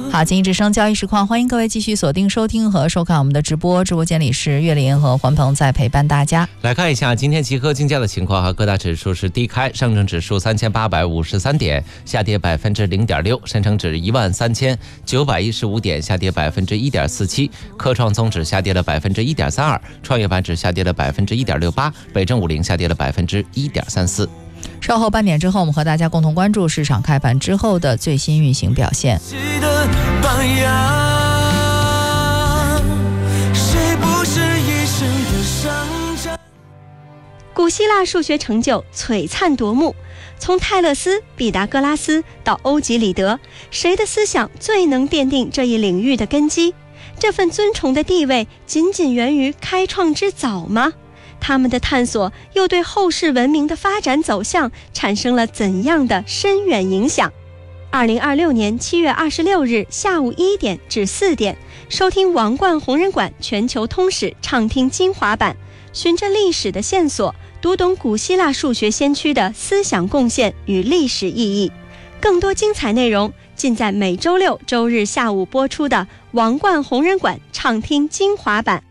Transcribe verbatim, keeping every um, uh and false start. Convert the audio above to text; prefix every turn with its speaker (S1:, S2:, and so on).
S1: 好，经济之声交易实况，欢迎各位继续锁定收听和收看我们的直播。直播间里是岳林和环鹏在陪伴大家。
S2: 来看一下今天集合竞价的情况，和各大指数是低开，上证指数三千八百五十三点，下跌百分之零点六；深成指一万三千九百一十五点，下跌百分之一点四七；科创综指下跌了百分之一点三二，创业板指下跌了百分之一点六八，北证五零下跌了百分之一点三四。
S1: 稍后半点之后，我们和大家共同关注市场开盘之后的最新运行表现。
S3: 古希腊数学成就璀璨夺目，从泰勒斯、毕达哥拉斯到欧几里得，谁的思想最能奠定这一领域的根基？这份尊崇的地位仅仅源于开创之早吗？他们的探索又对后世文明的发展走向产生了怎样的深远影响？二零二六年七月二十六日下午一点至四点，收听王冠弘仁馆全球通史畅听精华版，循着历史的线索，读懂古希腊数学先驱的思想贡献与历史意义。更多精彩内容尽在每周六周日下午播出的王冠弘仁馆畅听精华版。